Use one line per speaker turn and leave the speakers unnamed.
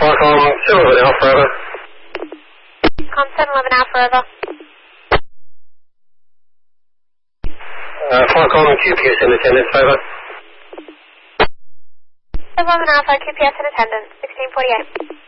Qualcomm 711 Alpha Forever.
Com 711 Alpha Forever.
Qualcomm QPS in attendance, over.
711 Alpha, QPS in attendance, 1648.